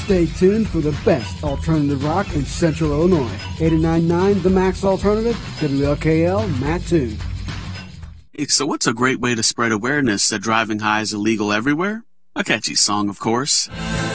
Stay tuned for the best alternative rock in Central Illinois. 89.9 The Max Alternative, WLKL, Mattoon. Hey, so what's a great way to spread awareness that driving high is illegal everywhere? A catchy song, of course.